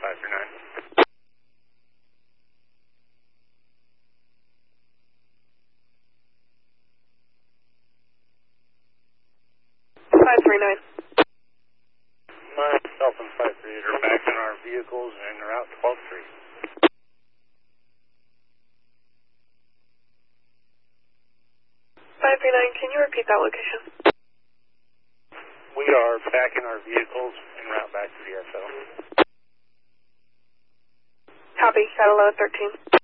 539. 539. Myself and 538 are back in our vehicles and en route 12-3. 539, can you repeat that location? We are back in our vehicles en route back to the SO. Copy, got a load 13.